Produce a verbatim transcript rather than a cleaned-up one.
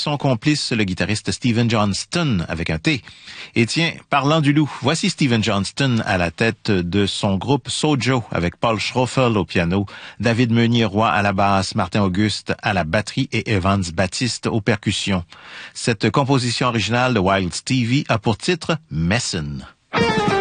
son complice, le guitariste Steven Johnston, avec un T. Et tiens, parlant du loup, voici Steven Johnston à la tête de son groupe Sojo, avec Paul Schroffel au piano, David Meunier-Roy à la basse, Martin Auguste à la batterie et Evans Baptiste aux percussions. Cette composition originale de Wild Stevie a pour titre Messin'.